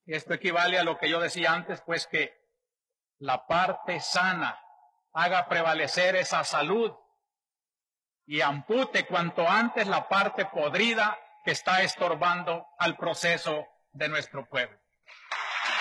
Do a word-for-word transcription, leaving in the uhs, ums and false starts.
Esto equivale a lo que yo decía antes, pues que la parte sana haga prevalecer esa salud y ampute cuanto antes la parte podrida que está estorbando al proceso de nuestro pueblo.